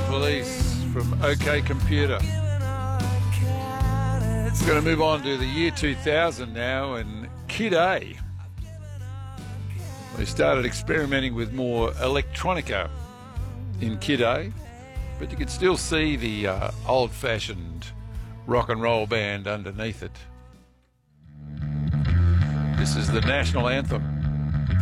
Police from OK Computer. We're going to move on to the year 2000 now, and Kid A. They started experimenting with more electronica in Kid A, but you could still see the old-fashioned rock and roll band underneath it. This is the national anthem.